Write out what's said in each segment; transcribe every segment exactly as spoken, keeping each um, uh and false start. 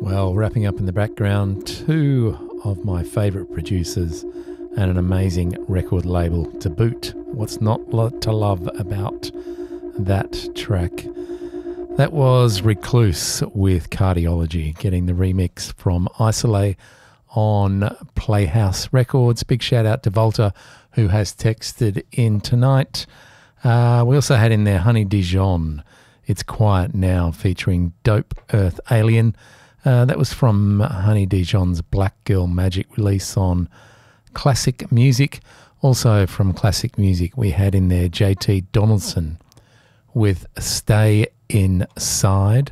Well, wrapping up in the background, two of my favourite producers and an amazing record label to boot. What's not to love about that track? That was Recluse with Cardiology, getting the remix from Isolate on Playhouse Records. Big shout out to Volta, who has texted in tonight. Uh, we also had in there Honey Dijon, It's Quiet Now, featuring Dope Earth Alien. Uh, that was from Honey Dijon's Black Girl Magic release on Classic Music. Also from Classic Music, we had in there J T Donaldson with Stay Inside.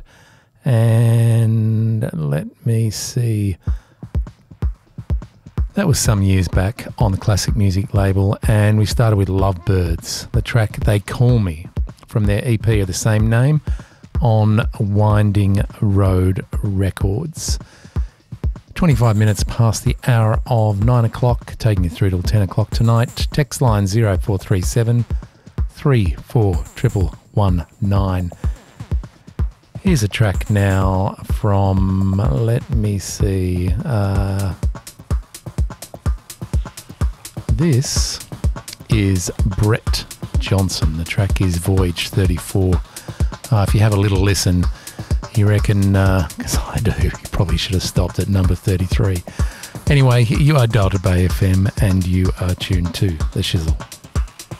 And let me see. That was some years back on the Classic Music label. And we started with Lovebirds, the track They Call Me, from their E P of the same name on Winding Road Records. twenty-five minutes past the hour of nine o'clock, taking you through till ten o'clock tonight. Text line zero four three seven, three four one one one nine. Here's a track now from, let me see, uh, this is Brett Johnson. The track is Voyage thirty-four. Uh, if you have a little listen, you reckon, because uh, I do, you probably should have stopped at number thirty-three. Anyway, you are dialed to Bay F M and you are tuned to The Shizzle.